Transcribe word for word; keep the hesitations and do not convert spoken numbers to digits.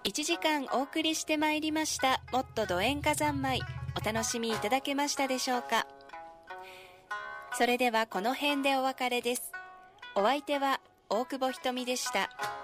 いちじかんお送りしてまいりましたもっとど演歌三昧、お楽しみいただけましたでしょうか。それではこの辺でお別れです。お相手は大久保ひとみでした。